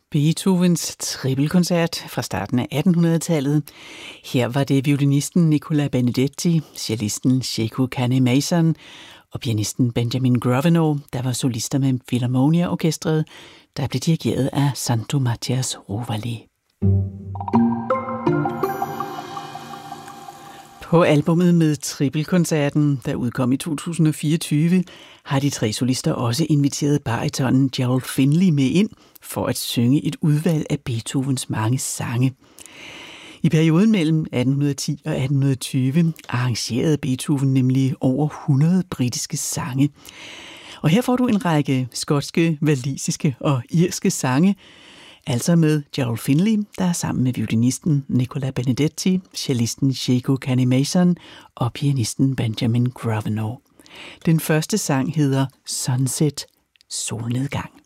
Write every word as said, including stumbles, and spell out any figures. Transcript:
Beethovens trippelkoncert fra starten af attenhundredetallet. Her var det violinisten Nicola Benedetti, cellisten Sheku Kanneh-Mason og pianisten Benjamin Grosvenor, der var solister med Philharmonia-orkestret, der blev dirigeret af Santo Matias Rovali. På albummet med trippelkoncerten, der udkom i to tusind og fireogtyve, har de tre solister også inviteret baritonen Gerald Finley med ind for at synge et udvalg af Beethovens mange sange. I perioden mellem atten ti og atten tyve arrangerede Beethoven nemlig over hundrede britiske sange. Og her får du en række skotske, walisiske og irske sange, altså med Gerald Finley, der er sammen med violinisten Nicola Benedetti, cellisten Sheku Kanneh-Mason og pianisten Benjamin Grosvenor. Den første sang hedder Sunset, solnedgang.